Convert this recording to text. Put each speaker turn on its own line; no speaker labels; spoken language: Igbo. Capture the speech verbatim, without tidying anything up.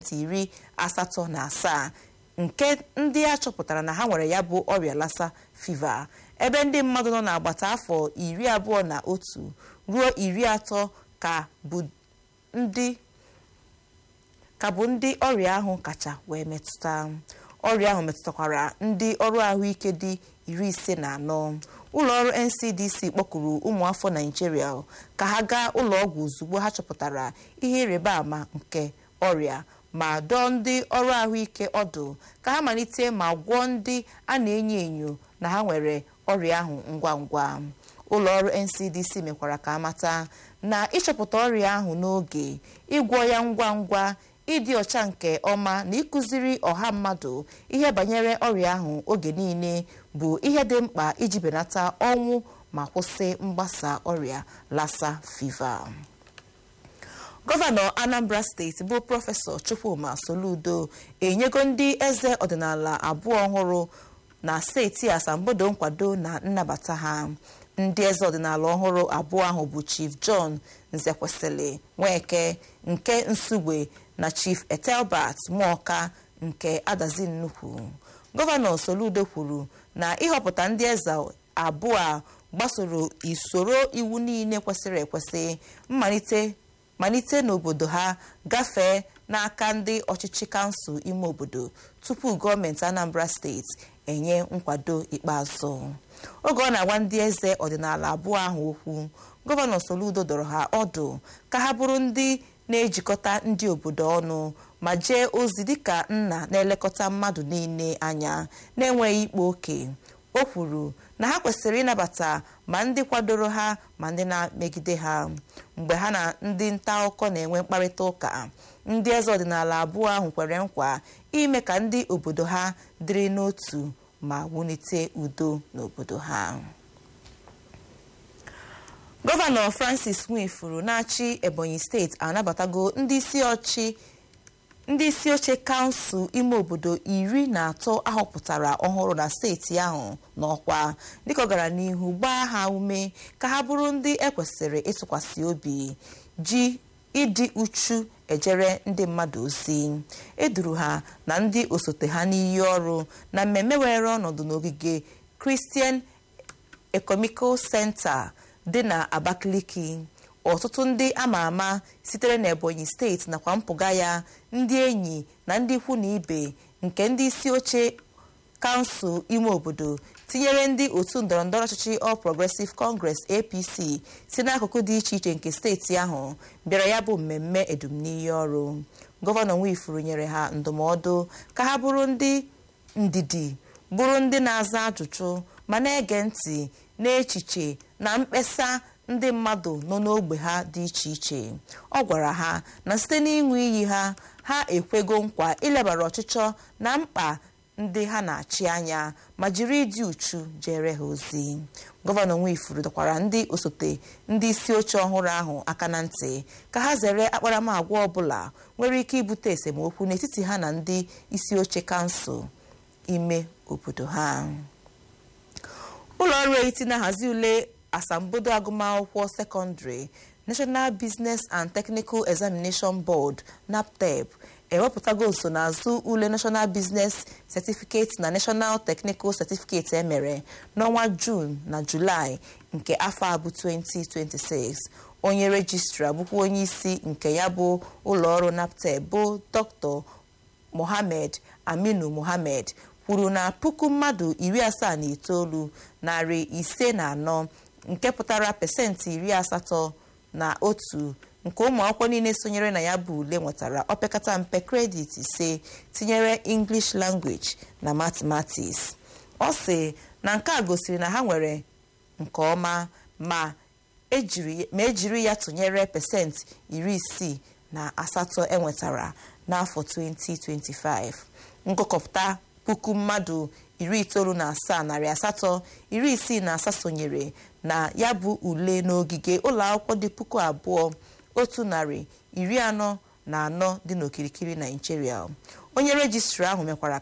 pasentị iri asatọ na asaa nke ndị a chọpụtara na ha nwere ya bụ ọrịa lassa fever, ebe ndị mmadụ nọ n'agbata afọ iri abụọ na otu ruo iri atọ ka bụ ndị ka bụ ndị ọrịa ahụ kacha wee metụta. Ọrịa ahụ metụtakwara ndị ọrụ ahụike dị iri ise na anọ. Ụlọọrụ N C D C kpọkuru ụmụafọ Naịjirịa ka ha gaa ụlọọgwụ ozugbo ha chọpụtara ihe ịrịba ama nke ọrịa ma dọọ ndị ọrụ ahụike ọdụ ka ha malite ma gwọọ ndị a na-enyo enyo na ha nwere ọrịa ahụ ngwa ngwa. Ụlọọrụ N C D C mekwara ka amata na ịchọpụta ọrịa ahụ n'oge, ịgwọ ya ngwa ngwa, ịdị ọcha nke ọma na ịkụziri ọha mmadụ ihe banyere ọrịa ahụ oge niile bụ ihe dị mkpa iji benata ọnwụ ma kwụsị mgbasa ọrịa lassa fever. Gọvanọ Anambra steeti bụ Prọfesọ Chukwuma Soludo enyego ndị eze ọdịnala abụọ ọhụrụ na steeti asambodo nkwado na nnabata ha. Ndị eze ọdịnala ọhụrụ abụọ ahụ bụ Chief John Nzekwesili Nweke nke Nsugbe na Chief Etelbert Muoka nke Adazi Nnukwu. Gọvanọ Soludo kwuru na ịhọpụta ndị eze abụọ a gbasoro usoro iwu niile kwesịrị ekwesị mmalite malite n'obodo ha gafee n'aka ndị ọchịchị kansụl ime obodo tupu gọọmenti Anambra steeti enye nkwado ikpeazụ. Oge ọ na-agwa ndị eze ọdịnala abụọ ahụ okwu, Gọvanọ Soludo dọrọ ha ọdụ ka ha bụrụ ndị na-ejikọta ndị obodo ọnụ ma jee ozi dịka nna na-elekọta mmadụ niile anya na-enweghị ikpe oke. O kwuru na ha kwesịrị ịnabata ma ndị kwadoro ha ma ndị na-megide ha. Mgbe ha na ndị nta akụkọ na-enwe mkparịta ụka, ndị eze ọdịnala abụọ ahụ kwere nkwa ime ka ndị obodo ha dịrị n'otu ma wulite udo n'obodo ha. Gọvanọ Francis Nwifuru na-achị Ebonyi steeti anabatago ndị isi ọchị ndị isi oche kansụl ime obodo iri na atọ ahọpụtara ọhụrụ na steeti ahụ n'ọkwa dịka ọ gara n'ihu gbaa ha ume ka ha bụrụ ndị ekwesịrị ịtụkwasị obi ji ịdị uchu ejere ndị mmadụ ozi. Eduru ha na ndị osote ha n'iyi ọrụ na mmemme were ọnọdụ n'ogige Christian Economical Center dị na Abakaliki. Ọtụtụ ndị ama ama sitere n'Ebonyi steeti nakwa mpụga ya, ndị enyi na ndị ikwu na ibe nke ndị isi oche kansụl ime obodo tinyere ndị otu ndọrọndọrọ ọchịchị All Progressive Congress A P C si n'akụkụ dị iche iche nke steeti ahụ bịara ya bụ mmemme edumn'iyi ọrụ. Gọvanọ Nwifuru nyere ha ndụmọdụ ka ha bụrụ ndị ndidi, bụrụ ndị na-aza ajụjụ ma na-ege ntị n'echiche na mkpesa ndị mmadụ nọ n'ogbe ha dị iche iche. Ọ gwara ha na site n'ịṅụ iyi ha ha ekwego nkwa ilebara ọchịchọ na mkpa ndị ha na-achị anya ma jiri ịdị uchu jere ha ozi. Gọvanọ Nwifuru dọkwara ndị osote ndị isi oche ọhụrụ ahụ aka na ntị ka ha zere akparamagwa ọbụla nwere ike ibute esemokwu n'etiti ha na ndị isi oche kansụl ime obodo ha. Ụlọ ọrụ etiti na-ahazi ule asambodo agụmakwụkwọ sekọndịrị National Business and Technical Examination Board NABTEB ewepụtago nsonaazụ ule National Business Certificate na National Technical Certificate emere n'ọnwa June na Julaị nke afọ abụ twenty twenty-six. Onye rejistra bụkwa onye isi nke ya bụ ụlọọrụ NABTEB bụ Doctor Mohammed Aminu Mohammed kwuru na puku mmadụ iri asaa na itoolu narị ise na anọ nke pụtara pasentị iri asatọ na otu nke ụmụ akwụkwọ niile sonyere na ya bụ ule nwetara opekata mpe kredit ise tinyere English language na mathematics. Ọ sị na nke a gosiri na ha nwere nke ọma ma ejiri ma ejiri ya tụnyere pasentị iri isii na asatọ enwetara n'afọ twenty twenty-five. Ngụkọpụta puku mmadụ iri itoolu na asaa narị asatọ iri isii na asaa sonyere na ya bụ ule n'ogige ụlọ akwụkwọ dị puku abụọ otu narị iri anọ na anọ dị n'okirikiri Nigeria. Onye rejistra ahụ mekwara